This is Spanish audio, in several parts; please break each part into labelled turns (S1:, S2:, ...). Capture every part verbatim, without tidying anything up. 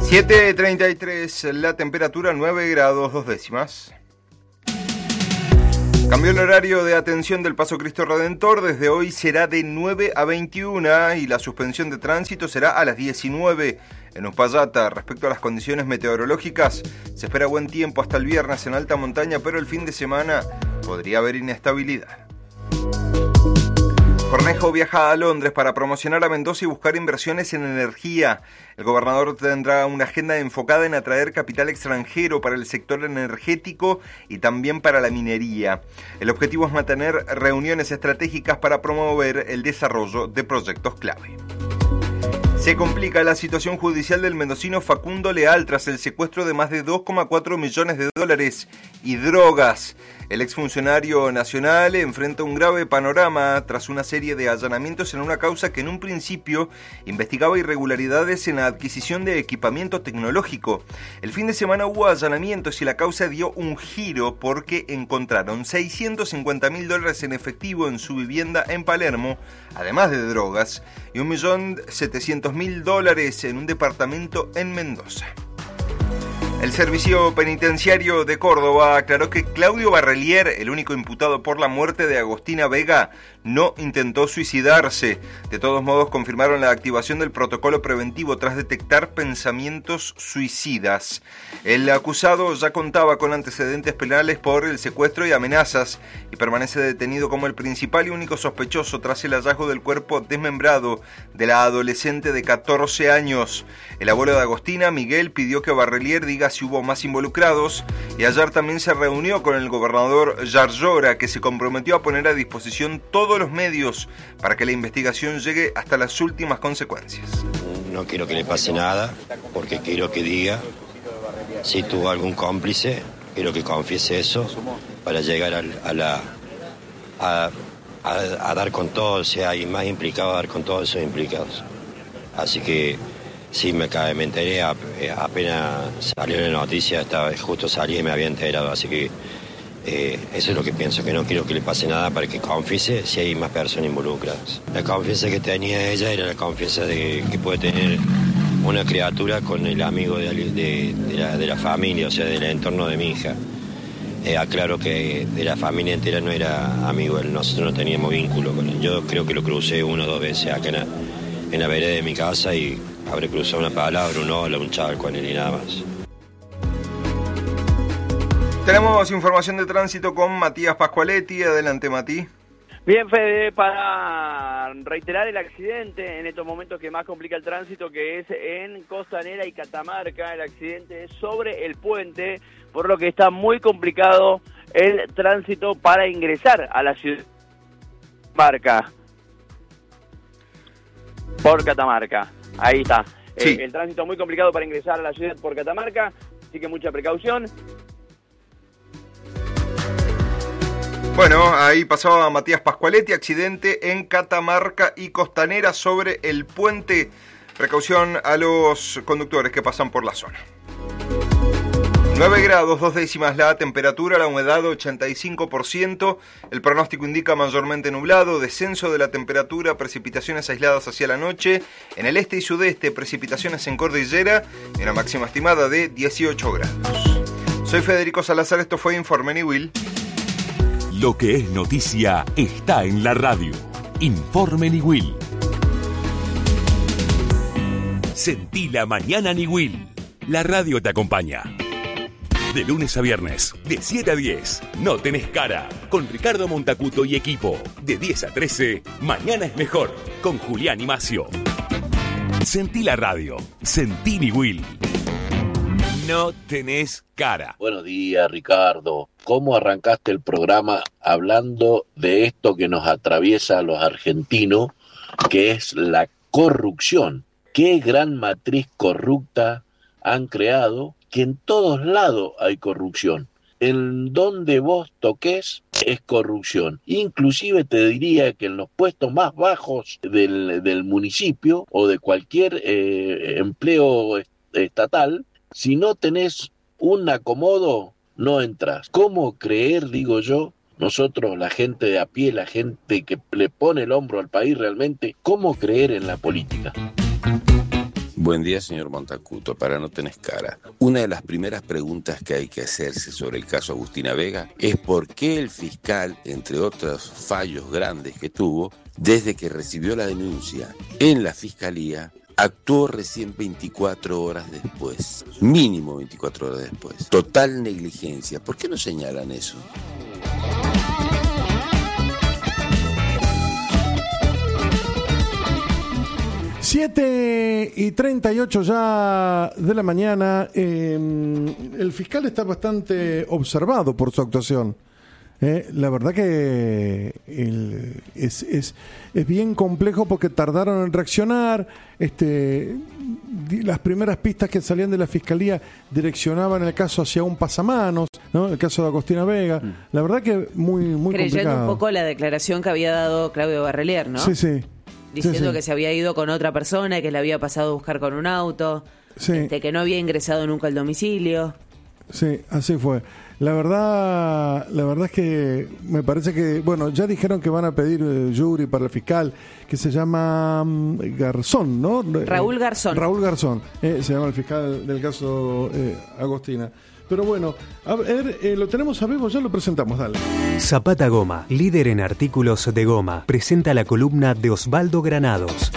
S1: siete treinta y tres, la temperatura nueve grados dos décimas. Cambió el horario de atención del Paso Cristo Redentor, desde hoy será de nueve a veintiuna y la suspensión de tránsito será a las diecinueve en Uspallata. Respecto a las condiciones meteorológicas, se espera buen tiempo hasta el viernes en alta montaña, pero el fin de semana podría haber inestabilidad. Cornejo viaja a Londres para promocionar a Mendoza y buscar inversiones en energía. El gobernador tendrá una agenda enfocada en atraer capital extranjero para el sector energético y también para la minería. El objetivo es mantener reuniones estratégicas para promover el desarrollo de proyectos clave. Se complica la situación judicial del mendocino Facundo Leal tras el secuestro de más de dos coma cuatro millones de dólares y drogas. El exfuncionario nacional enfrenta un grave panorama tras una serie de allanamientos en una causa que en un principio investigaba irregularidades en la adquisición de equipamiento tecnológico. El fin de semana hubo allanamientos y la causa dio un giro porque encontraron seiscientos cincuenta mil dólares en efectivo en su vivienda en Palermo, además de drogas, y un millón setecientos mil dólares en un departamento en Mendoza. El Servicio Penitenciario de Córdoba aclaró que Claudio Barrelier, el único imputado por la muerte de Agostina Vega, no intentó suicidarse. De todos modos, confirmaron la activación del protocolo preventivo tras detectar pensamientos suicidas. El acusado ya contaba con antecedentes penales por el secuestro y amenazas y permanece detenido como el principal y único sospechoso tras el hallazgo del cuerpo desmembrado de la adolescente de catorce años. El abuelo de Agostina, Miguel, pidió que Barrelier diga si hubo más involucrados y ayer también se reunió con el gobernador Yarlora, que se comprometió a poner a disposición todos los medios para que la investigación llegue hasta las últimas consecuencias.
S2: No quiero que le pase nada, porque quiero que diga si tuvo algún cómplice, quiero que confiese eso para llegar a, a la a, a, a dar con todo, si hay más implicados, a dar con todos esos implicados. Así que sí, me, me enteré, apenas salió la noticia, estaba, justo salí y me había enterado, así que eh, eso es lo que pienso, que no quiero que le pase nada para que confiese si hay más personas involucradas. La confianza que tenía ella era la confianza de que puede tener una criatura con el amigo de, de, de, la, de la familia, o sea, del entorno de mi hija. Eh, aclaro que de la familia entera no era amigo, nosotros no teníamos vínculo con él. Yo creo que lo crucé una o dos veces acá en la, en la vereda de mi casa y habré cruzado una palabra, un hola, un chal con él y nada más.
S1: Tenemos información de tránsito con Matías Pascualetti. Adelante, Mati.
S3: Bien, Fede, para reiterar el accidente en estos momentos que más complica el tránsito, que es en Costanera y Catamarca. El accidente es sobre el puente, por lo que está muy complicado el tránsito para ingresar a la ciudad de Catamarca. Por Catamarca. Ahí está. Sí. Eh, el tránsito muy complicado para ingresar a la ciudad por Catamarca, así que mucha precaución.
S1: Bueno, ahí pasaba Matías Pascualetti, accidente en Catamarca y Costanera sobre el puente. Precaución a los conductores que pasan por la zona. nueve grados, dos décimas la temperatura, la humedad ochenta y cinco por ciento, el pronóstico indica mayormente nublado, descenso de la temperatura, precipitaciones aisladas hacia la noche, en el este y sudeste precipitaciones en cordillera y una máxima estimada de dieciocho grados. Soy Federico Salazar, esto fue Informe Niwil.
S4: Lo que es noticia está en la radio. Informe Niwil. Sentí la mañana Niwil. La radio te acompaña. De lunes a viernes, de siete a diez, No Tenés Cara, con Ricardo Montacuto y equipo. De diez a trece, Mañana es Mejor, con Julián y Macio. Sentí la radio, sentí Niwil. No Tenés Cara.
S5: Buenos días, Ricardo. ¿Cómo arrancaste el programa hablando de esto que nos atraviesa a los argentinos, que es la corrupción? ¿Qué gran matriz corrupta han creado? Que en todos lados hay corrupción. En donde vos toques es corrupción. Inclusive te diría que en los puestos más bajos del, del municipio o de cualquier eh, empleo estatal, si no tenés un acomodo, no entras. ¿Cómo creer, digo yo, nosotros, la gente de a pie, la gente que le pone el hombro al país realmente, cómo creer en la política?
S6: Buen día, señor Montacuto. Para no tenés cara. Una de las primeras preguntas que hay que hacerse sobre el caso Agustina Vega es por qué el fiscal, entre otros fallos grandes que tuvo, desde que recibió la denuncia en la fiscalía, actuó recién veinticuatro horas después. Mínimo veinticuatro horas después. Total negligencia. ¿Por qué no señalan eso?
S7: siete y treinta y ocho ya de la mañana. Eh, el fiscal está bastante observado por su actuación. Eh, la verdad que el, es, es, es bien complejo porque tardaron en reaccionar. Este, las primeras pistas que salían de la fiscalía direccionaban el caso hacia un pasamanos, ¿no? El caso de Agustina Vega. Mm. La verdad que muy, muy
S8: Creyendo
S7: complicado.
S8: un poco la declaración que había dado Claudio Barrelier, ¿no?
S7: Sí, sí.
S8: Diciendo sí, sí. que se había ido con otra persona, que le había pasado a buscar con un auto, sí. este, que no había ingresado nunca al domicilio.
S7: Sí, así fue. La verdad, la verdad es que me parece que, bueno, ya dijeron que van a pedir eh, jury para el fiscal, que se llama um, Garzón, ¿no?
S8: Raúl Garzón.
S7: Eh, Raúl Garzón, eh, se llama el fiscal del caso eh, Agostina. Pero bueno, a ver, eh, lo tenemos a vivo, ya lo presentamos, dale.
S9: Zapata Goma, líder en artículos de goma, presenta la columna de Osvaldo Granados.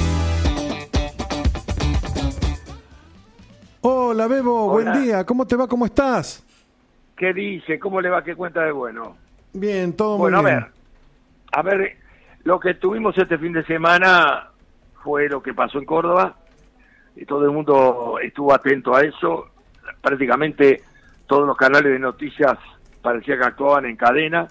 S7: Hola, Bebo,
S10: Hola.
S7: Buen día, ¿cómo te va? ¿Cómo estás?
S10: ¿Qué dice? ¿Cómo le va? ¿Qué cuenta de bueno?
S7: Bien, todo
S10: bueno,
S7: muy bien.
S10: Bueno, a ver, a ver, lo que tuvimos este fin de semana fue lo que pasó en Córdoba, y todo el mundo estuvo atento a eso. Prácticamente todos los canales de noticias parecía que actuaban en cadena.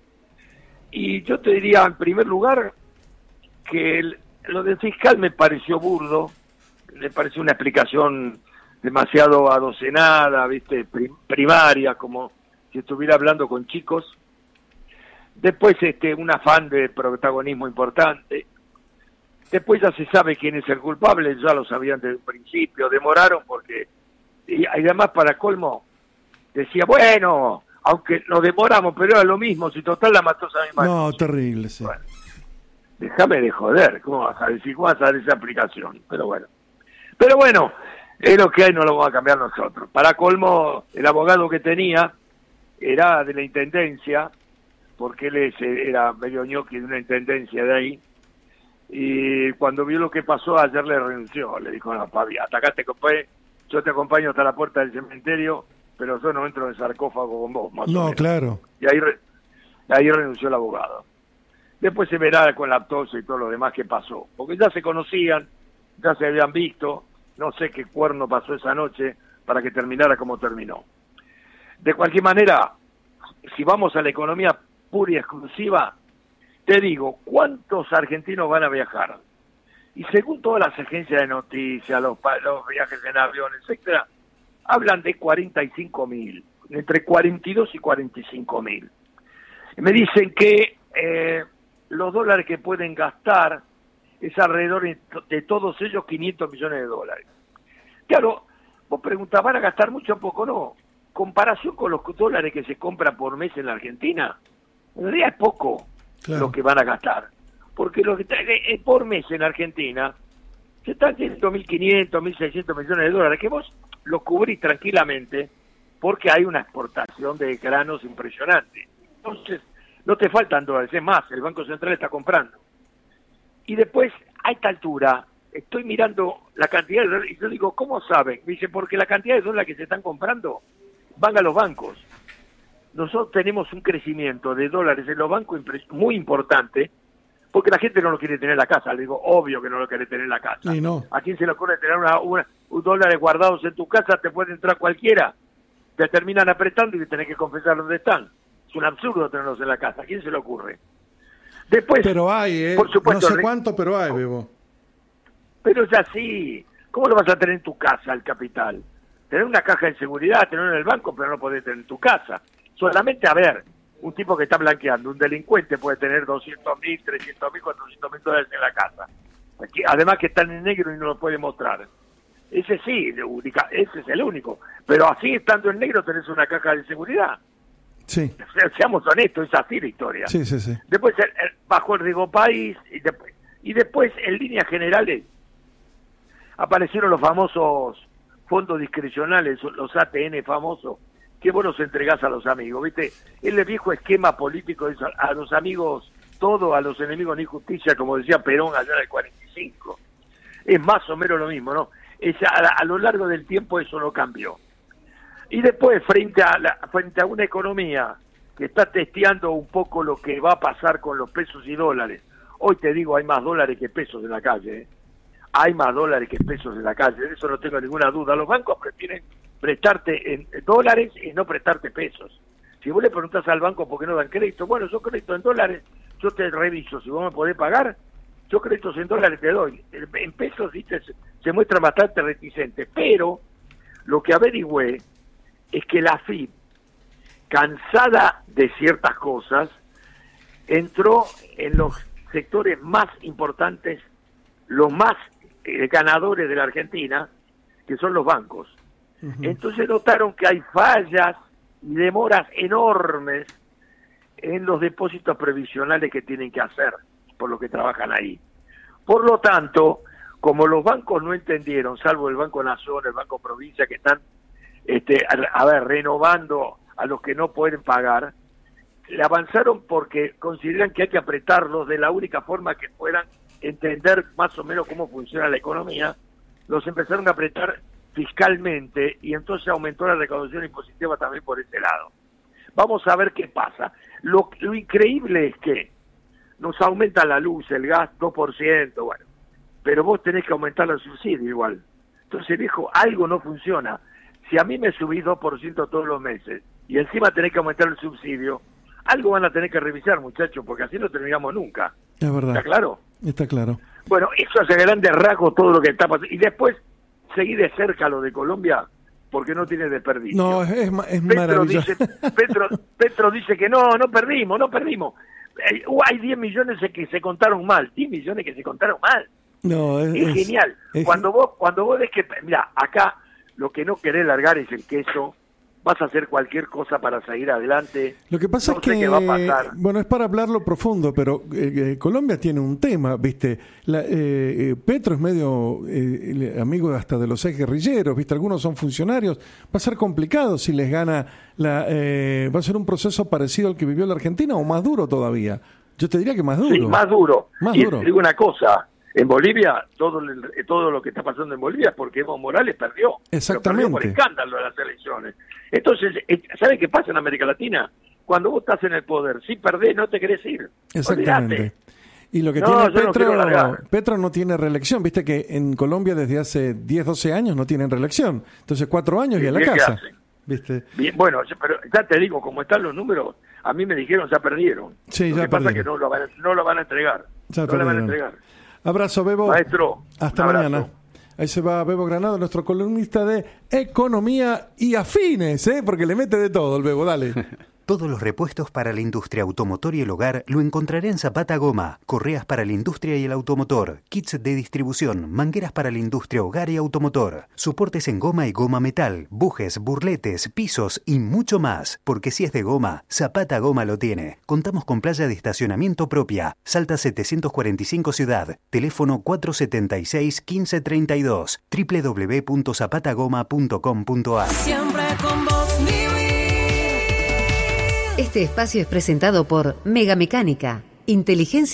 S10: Y yo te diría, en primer lugar, que el, lo del fiscal me pareció burdo, me pareció una explicación demasiado adocenada, ¿viste? Prim- primaria, como si estuviera hablando con chicos. Después este un afán de protagonismo importante. Después ya se sabe quién es el culpable, ya lo sabían desde un principio. Demoraron porque... Y además, para colmo, decía, bueno, aunque nos demoramos, pero era lo mismo, si total la mató esa misma.
S7: No, terrible, sí.
S10: Bueno, déjame de joder, ¿cómo vas a decir? ¿Cómo vas a dar esa aplicación? Pero bueno. Pero bueno, es lo que hay, no lo vamos a cambiar nosotros. Para colmo, el abogado que tenía era de la intendencia, porque él es, era medio ñoqui de una intendencia de ahí, y cuando vio lo que pasó, ayer le renunció, le dijo, no, Fabi, atacate, compadre. Yo te acompaño hasta la puerta del cementerio, pero yo no entro en el sarcófago con vos, más
S7: no,
S10: o menos.
S7: Claro.
S10: Y ahí, re, ahí renunció el abogado. Después se verá con la autopsia y todo lo demás que pasó. Porque ya se conocían, ya se habían visto, no sé qué cuerno pasó esa noche para que terminara como terminó. De cualquier manera, si vamos a la economía pura y exclusiva, te digo, ¿cuántos argentinos van a viajar? Y según todas las agencias de noticias, los, los viajes en avión, etcétera, hablan de cuarenta y cinco mil, entre cuarenta y dos y cuarenta y cinco mil. Me dicen que eh, los dólares que pueden gastar es alrededor de todos ellos quinientos millones de dólares. Claro, vos preguntás, ¿van a gastar mucho o poco? No. Comparación con los dólares que se compran por mes en la Argentina, en realidad es poco, claro, lo que van a gastar. Porque lo que está, eh, por mes en Argentina se están teniendo mil quinientos, mil seiscientos millones de dólares, que vos los cubrís tranquilamente porque hay una exportación de granos impresionante. Entonces, no te faltan dólares, es más, el Banco Central está comprando. Y después, a esta altura, estoy mirando la cantidad de dólares, y yo digo, ¿cómo saben? Me dice, porque la cantidad de dólares que se están comprando van a los bancos. Nosotros tenemos un crecimiento de dólares en los bancos muy importante, porque la gente no lo quiere tener en la casa. Le digo, obvio que no lo quiere tener en la casa.
S7: Sí, no.
S10: ¿A quién se le ocurre tener una, una, un dólares guardados en tu casa? Te puede entrar cualquiera. Te terminan apretando y te tenés que confesar dónde están. Es un absurdo tenerlos en la casa. ¿A quién se le ocurre? Después,
S7: pero hay, ¿eh?
S10: Por supuesto,
S7: no sé cuánto, pero hay, Bebo.
S10: Pero es así. ¿Cómo lo vas a tener en tu casa, el capital? Tener una caja de seguridad, tenerlo en el banco, pero no podés tener en tu casa. Solamente, a ver, un tipo que está blanqueando, un delincuente puede tener doscientos mil, trescientos mil, cuatrocientos mil dólares en la casa. Aquí, además que están en negro y no lo puede mostrar. Ese sí, única, ese es el único. Pero así, estando en negro, tenés una caja de seguridad.
S7: Sí.
S10: Se, seamos honestos, es así la historia.
S7: Sí, sí, sí.
S10: Después, el, el, bajo el riesgo país, y, de, y después, en líneas generales, aparecieron los famosos fondos discrecionales, los A T N famosos, que vos los entregás a los amigos, ¿viste? El viejo esquema político es a los amigos todo, a los enemigos ni justicia, como decía Perón allá en el cuarenta y cinco. Es más o menos lo mismo, ¿no? Es a, a lo largo del tiempo eso no cambió. Y después, frente a, la, frente a una economía que está testeando un poco lo que va a pasar con los pesos y dólares, hoy te digo, hay más dólares que pesos en la calle, ¿eh? Hay más dólares que pesos en la calle, de eso no tengo ninguna duda. Los bancos prefieren prestarte en dólares y no prestarte pesos. Si vos le preguntás al banco por qué no dan crédito, bueno, yo crédito en dólares, yo te reviso, si vos me podés pagar, yo créditos en dólares te doy. En pesos, ¿viste? Se, se muestra bastante reticente, pero lo que averigüé es que la F I P, cansada de ciertas cosas, entró en los sectores más importantes, los más eh, ganadores de la Argentina, que son los bancos. Uh-huh. Entonces notaron que hay fallas y demoras enormes en los depósitos previsionales que tienen que hacer por lo que trabajan ahí. Por lo tanto, como los bancos no entendieron, salvo el Banco Nación, el Banco Provincia, que están este, a, a ver, renovando a los que no pueden pagar, le avanzaron porque consideran que hay que apretarlos de la única forma que puedan entender más o menos cómo funciona la economía. Los empezaron a apretar fiscalmente y entonces aumentó la recaudación impositiva también por ese lado. Vamos a ver qué pasa. Lo, lo increíble es que nos aumenta la luz, el gas, dos por ciento, bueno, pero vos tenés que aumentar el subsidio igual. Entonces, viejo, algo no funciona. Si a mí me subís dos por ciento todos los meses y encima tenés que aumentar el subsidio, algo van a tener que revisar, muchachos, porque así no terminamos nunca.
S7: Es verdad.
S10: ¿Está claro?
S7: Está claro.
S10: Bueno, eso hace grandes rasgos todo lo que está pasando. Y después, seguí de cerca lo de Colombia, porque no tiene desperdicio.
S7: No, es, es, es
S10: Petro
S7: maravilloso.
S10: dice, Petro, Petro dice que no, no perdimos, no perdimos. Eh, hay diez millones que se contaron mal, diez millones que se contaron mal.
S7: No, es,
S10: es, es genial.
S7: Es,
S10: cuando vos cuando vos ves que, mira, acá lo que no querés largar es el queso, vas a hacer cualquier cosa para seguir adelante.
S7: Lo que pasa
S10: no
S7: es
S10: sé
S7: que,
S10: qué va a pasar.
S7: Bueno, es para hablarlo profundo, pero eh, eh, Colombia tiene un tema, ¿viste? La, eh, eh, Petro es medio eh, amigo hasta de los ex guerrilleros, ¿viste? Algunos son funcionarios. Va a ser complicado si les gana, la eh, va a ser un proceso parecido al que vivió la Argentina o más duro todavía. Yo te diría que más duro.
S10: Sí, más duro.
S7: Más
S10: y
S7: duro.
S10: Te digo una cosa, en Bolivia, todo todo lo que está pasando en Bolivia es porque Evo Morales perdió.
S7: Exactamente.
S10: Pero perdió por escándalo de las elecciones. Entonces, ¿sabes qué pasa en América Latina? Cuando vos estás en el poder, si perdés, no te querés ir.
S7: Exactamente.
S10: Olvidate.
S7: Y lo que
S10: no,
S7: tiene
S10: Petro,
S7: Petro, no Petro no tiene reelección. Viste que en Colombia desde hace diez, doce años no tienen reelección. Entonces, cuatro años sí, y a la casa. ¿Viste?
S10: Bien, bueno, pero ya te digo, como están los números, a mí me dijeron ya perdieron.
S7: Sí,
S10: lo
S7: ya
S10: que
S7: perdieron.
S10: pasa es que no lo van a, no lo van a entregar.
S7: Ya
S10: no lo van a entregar.
S7: Abrazo, Bebo.
S10: Maestro.
S7: Hasta mañana. Ahí se va Bebo Granado, nuestro columnista de economía y afines, ¿eh? Porque le mete de todo el Bebo, dale.
S9: Todos los repuestos para la industria automotor y el hogar lo encontraré en Zapata Goma. Correas para la industria y el automotor, kits de distribución, mangueras para la industria, hogar y automotor, soportes en goma y goma metal, bujes, burletes, pisos y mucho más. Porque si es de goma, Zapata Goma lo tiene. Contamos con playa de estacionamiento propia. Salta setecientos cuarenta y cinco Ciudad. Teléfono cuatro setenta y seis, quince treinta y dos. doble u doble u doble u punto zapata goma punto com punto a r.
S11: Siempre con vos, mi vida. Este espacio es presentado por Mega Mecánica, inteligencia